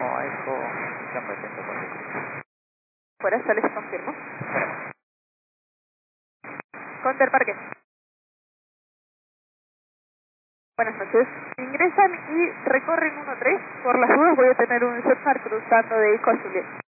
Eco, campo 140. Fuera, ya les confirmo. Counter Parque. Buenas noches. Ingresan y recorren 1-3. Por las dudas voy a tener un Jetmar cruzando de Ico a Juliet.